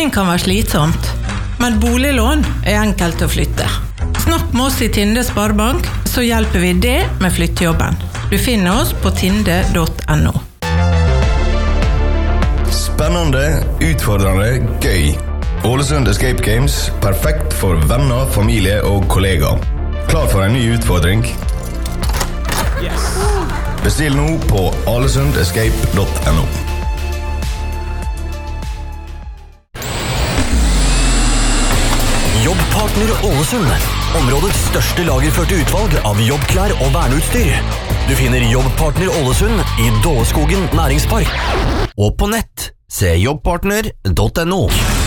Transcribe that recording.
Flytting kan være slitsomt, men boliglån enkelt å flytte. Snakk med oss i Tinde Sparebank, så hjelper vi det med flyttejobben. Du finner oss på tinde.no. Spennende, utfordrende, gøy. Ålesund Escape Games, perfekt for venner, familie og kollegaer. Klar for en ny utfordring? Yes. Bestill nå på alesundescape.no. Jobbpartner Ålesund, områdets største lagerførte utvalg av jobbklær og verneutstyr. Du finner Jobbpartner Ålesund i Dåleskogen næringspark. Og på nett, se jobbpartner.no.